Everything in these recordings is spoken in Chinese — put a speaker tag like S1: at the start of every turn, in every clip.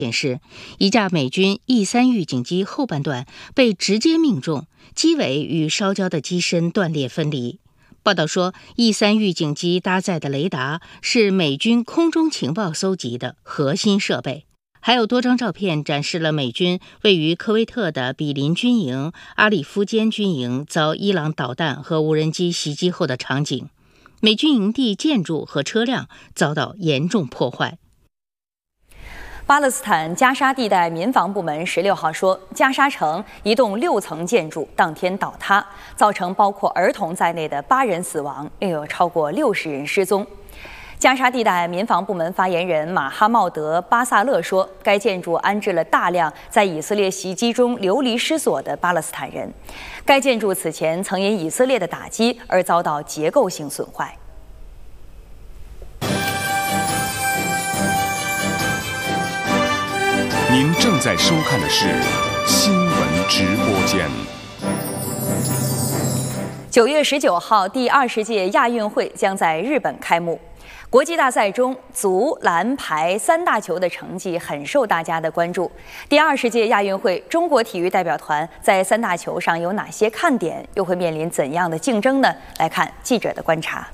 S1: 显示，一架美军 E-3预警机后半段被直接命中，机尾与烧焦的机身断裂分离。报道说 ，E-3预警机搭载的雷达是美军空中情报搜集的核心设备。还有多张照片展示了美军位于科威特的比林军营、阿里夫坚军营遭伊朗导弹和无人机袭击后的场景。美军营地建筑和车辆遭到严重破坏。
S2: 巴勒斯坦加沙地带民防部门16号说，加沙城一栋6层建筑当天倒塌，造成包括儿童在内的8人死亡，另有超过60人失踪。加沙地带民防部门发言人马哈茂德·巴萨勒说，该建筑安置了大量在以色列袭击中流离失所的巴勒斯坦人。该建筑此前曾因以色列的打击而遭到结构性损坏。
S3: 您正在收看的是新闻直播间。
S2: 9月19号，第20届亚运会将在日本开幕。国际大赛中，足、篮、排3大球的成绩很受大家的关注。第20届亚运会，中国体育代表团在3大球上有哪些看点？又会面临怎样的竞争呢？来看记者的观察。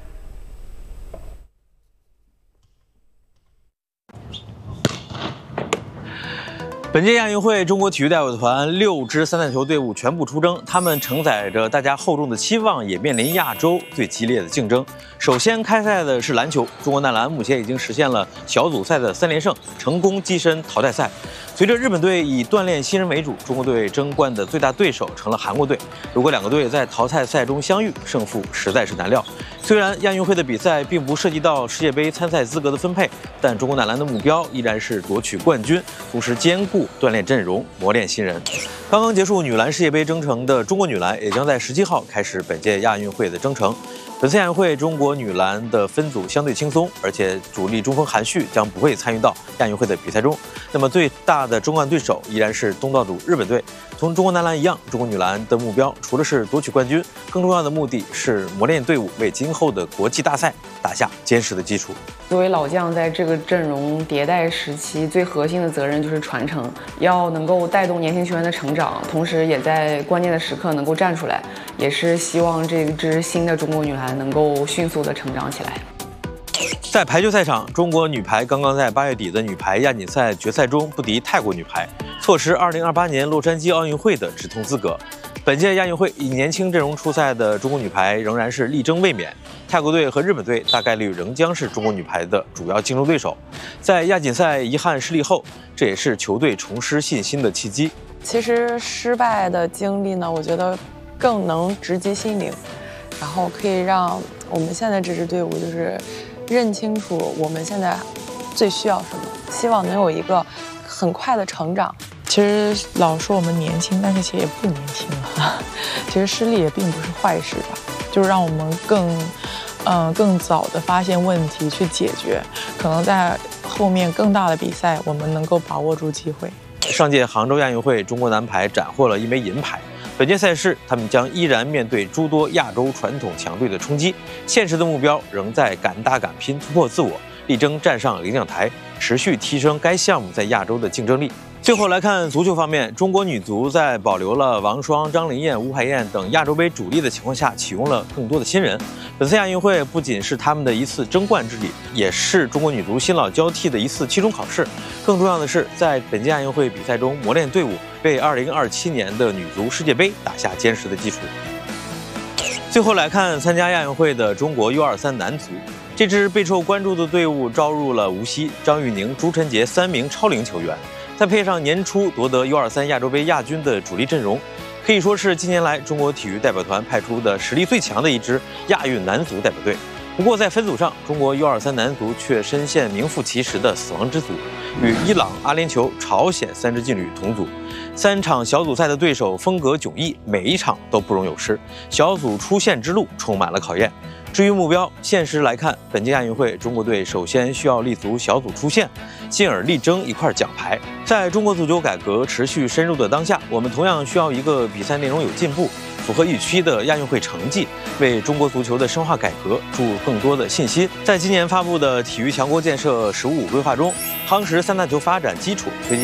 S4: 本届亚运会，中国体育代表团6支3大球队伍全部出征，他们承载着大家厚重的期望，也面临亚洲最激烈的竞争。首先开赛的是篮球，中国男篮目前已经实现了小组赛的3连胜，成功跻身淘汰赛。随着日本队以锻炼新人为主，中国队争冠的最大对手成了韩国队。如果两个队在淘汰赛中相遇，胜负实在是难料。虽然亚运会的比赛并不涉及到世界杯参赛资格的分配，但中国男篮的目标依然是夺取冠军，同时兼顾锻炼阵容、磨练新人。刚刚结束女篮世界杯征程的中国女篮，也将在17号开始本届亚运会的征程。本次亚运会，中国女篮的分组相对轻松，而且主力中锋韩旭将不会参与到亚运会的比赛中。那么最大的争冠对手依然是东道主日本队。同中国男篮一样，中国女篮的目标除了是夺取冠军，更重要的目的是磨练队伍，为今后的国际大赛打下坚实的基础。
S5: 作为老将，在这个阵容迭代时期，最核心的责任就是传承，要能够带动年轻球员的成长，同时也在关键的时刻能够站出来，也是希望这支新的中国女篮能够迅速的成长起来。
S4: 在排球赛场，中国女排刚刚在8月底的女排亚锦赛决赛中不敌泰国女排，错失2028年洛杉矶奥运会的直通资格。本届亚运会以年轻阵容出赛的中国女排仍然是力争卫冕，泰国队和日本队大概率仍将是中国女排的主要竞争对手。在亚锦赛遗憾失利后，这也是球队重拾信心的契机。
S6: 其实失败的经历呢，我觉得更能直击心灵，然后可以让我们现在这支队伍就是认清楚我们现在最需要什么，希望能有一个很快的成长。
S7: 其实老说我们年轻，但是其实也不年轻了。其实失利也并不是坏事吧，就是让我们更早的发现问题去解决，可能在后面更大的比赛我们能够把握住机会。
S4: 上届杭州亚运会，中国男排斩获了1枚银牌。本届赛事，他们将依然面对诸多亚洲传统强队的冲击，现实的目标仍在敢打敢拼，突破自我，力争站上领奖台，持续提升该项目在亚洲的竞争力。最后来看足球方面，中国女足在保留了王霜、张琳艳、吴海燕等亚洲杯主力的情况下，启用了更多的新人。本次亚运会不仅是他们的一次争冠之旅，也是中国女足新老交替的一次期中考试。更重要的是，在本届亚运会比赛中磨练队伍，为2027年的女足世界杯打下坚实的基础。最后来看参加亚运会的中国 U23 男足，这支备受关注的队伍招入了吴曦、张玉宁、朱晨杰3名超龄球员。再配上年初夺得 U23 亚洲杯亚军的主力阵容，可以说是近年来中国体育代表团派出的实力最强的一支亚运男足代表队。不过在分组上，中国 U23 男足却深陷名副其实的死亡之组，与伊朗、阿联酋、朝鲜3支劲旅同组。3场小组赛的对手风格迥异，每一场都不容有失，小组出线之路充满了考验。至于目标，现实来看，本届亚运会中国队首先需要立足小组出线，进而力争一块奖牌。在中国足球改革持续深入的当下，我们同样需要一个比赛内容有进步、符合预期的亚运会成绩，为中国足球的深化改革注入更多的信心。在今年发布的体育强国建设“15+5”规划中，夯实3大球发展基础，推进